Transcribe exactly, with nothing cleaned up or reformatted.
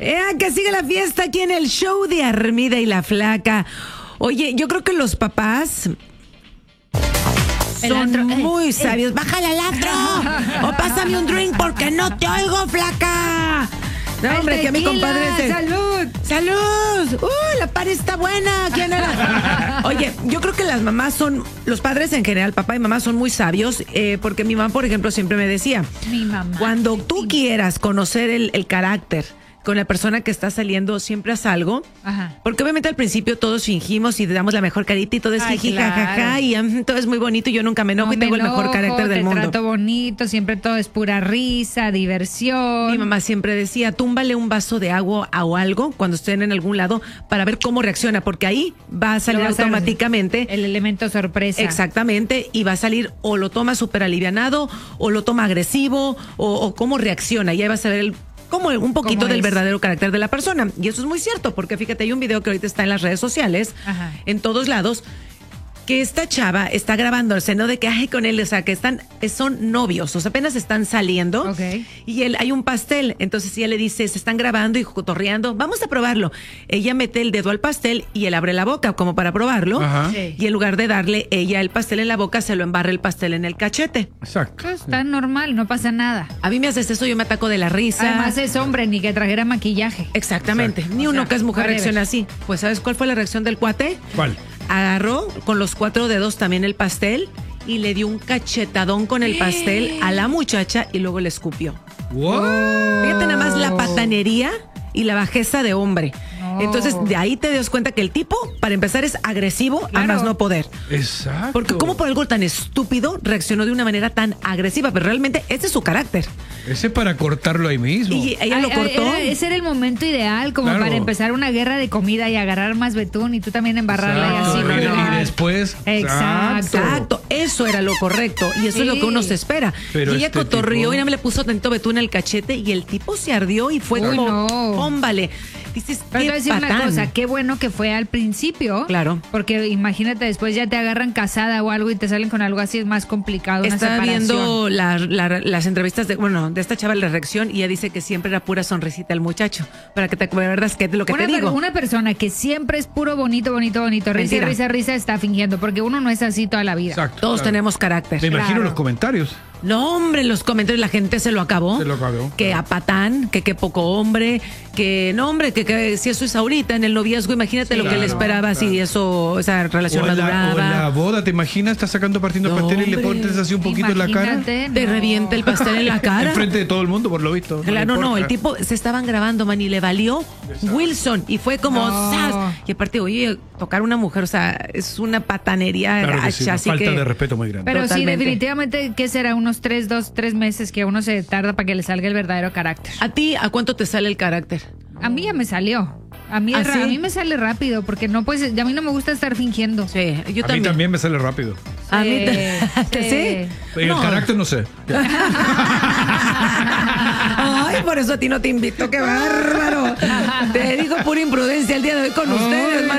Eh, que sigue la fiesta aquí en el show de Armida y la Flaca. Oye, yo creo que los papás son antro, eh, muy eh. sabios. ¡Bájale al antro! O pásame un drink porque no te oigo, flaca. No, hombre, que a mi compadre se... ¡Salud! ¡Salud! ¡Uh, la par está buena! ¿Quién era? Oye, yo creo que las mamás son... Los padres en general, papá y mamá, son muy sabios. Eh, porque mi mamá, por ejemplo, siempre me decía... Mi mamá. Cuando tú quieras conocer el, el carácter con la persona que está saliendo, siempre haz algo. Ajá. Porque obviamente al principio todos fingimos y damos la mejor carita y todo es Ay, jiji, claro. jajaja, y um, todo es muy bonito y yo nunca me enojo No y tengo me el mejor enojo, carácter del te mundo. trato bonito, siempre todo es pura risa, diversión. Mi mamá siempre decía, túmbale un vaso de agua o algo cuando estén en algún lado para ver cómo reacciona, porque ahí va a salir Lo va a hacer automáticamente. El elemento sorpresa. Exactamente, y va a salir o lo toma súper alivianado, o lo toma agresivo, o, o cómo reacciona, y ahí vas a ver el como un poquito ¿Cómo del es? verdadero carácter de la persona. Y eso es muy cierto, porque fíjate, hay un video que ahorita está en las redes sociales, Ajá. en todos lados, que esta chava está grabándose, ¿no? De que, ay, con él, o sea, que están, son novios, o sea, apenas están saliendo. Ok. Y él, hay un pastel, entonces ella le dice, se están grabando y cotorreando, vamos a probarlo. Ella mete el dedo al pastel y él abre la boca como para probarlo. Ajá. Sí. Y en lugar de darle ella el pastel en la boca, se lo embarra el pastel en el cachete. Exacto. Pues, está normal, no pasa nada. A mí me haces eso, yo me ataco de la risa. Además es hombre, ni que trajera maquillaje. Exactamente. Exacto. Ni O uno sea, que es mujer whatever. reacciona así. Pues ¿sabes cuál fue la reacción del cuate? ¿Cuál? Agarró con los cuatro dedos también el pastel y le dio un cachetadón con el pastel a la muchacha y luego le escupió. What? Fíjate nada más la patanería y la bajeza de hombre. No. Entonces, de ahí te das cuenta que el tipo, para empezar, es agresivo Claro. a más no poder. Exacto. Porque ¿cómo por algo tan estúpido reaccionó de una manera tan agresiva? Pero realmente ese es su carácter. Ese para cortarlo ahí mismo. Y ella lo Ay, ay, cortó. era- ese era el momento ideal como Claro. para empezar una guerra de comida y agarrar más betún y tú también embarrarla y Exacto. así. no, y, no, y no. después. Exacto. Exacto, eso era lo correcto y eso es lo que uno Sí. se espera. Pero y ella este cotorrió tipo- y nada me le puso tanto betún en el cachete y el tipo se ardió y fue Uy, como, no. pómbale. Dices, Pero te voy a qué decir una patán. cosa, qué bueno que fue al principio. Claro. Porque imagínate, después ya te agarran casada o algo y te salen con algo así, es más complicado. Una Estaba separación. viendo la- la- las entrevistas de, bueno, de esta chava, la reacción, y ella dice que siempre era pura sonrisita el muchacho, para que te acuerdas que es lo que una, te per- digo. una persona que siempre es puro bonito, bonito, bonito, risa, Mentira. risa, risa, está fingiendo, porque uno no es así toda la vida. Exacto. Todos claro. tenemos carácter. Me imagino Claro. los comentarios. No, hombre, en los comentarios la gente se lo acabó. Se lo acabó. Que a patán, que qué poco hombre, que no, hombre, que, que si eso es ahorita en el noviazgo, imagínate Sí. lo que le Claro, esperaba si claro. eso, esa relación O en, la, o en la maduraba. boda, ¿te imaginas? Estás sacando partiendo No, pastel y le hombre. pones así un poquito en la cara. Imagínate, Te no. revienta el pastel en la cara. Enfrente de todo el mundo, por lo visto. Claro, le no, el importa. tipo se estaban grabando, man, y le valió Wilson. Y fue como, No. ¡zas! Y aparte, oye, tocar a una mujer, o sea, es una patanería Claro que gacha, sí, una así falta que... de respeto muy grande. Pero Totalmente. sí, definitivamente, ¿qué será? Unos tres, dos, tres meses que uno se tarda para que le salga el verdadero carácter. ¿A ti a cuánto te sale el carácter? A mí ya me salió. A mí, ¿Ah, es ra- sí? a mí me sale rápido porque no pues, a mí no me gusta estar fingiendo. Sí, yo a también. mí también me sale rápido. A mí Sí, te- sí. ¿Sí? Pero No. el carácter no sé. Ay, por eso a ti no te invito, qué bárbaro. Te digo pura imprudencia el día de hoy con ustedes, man.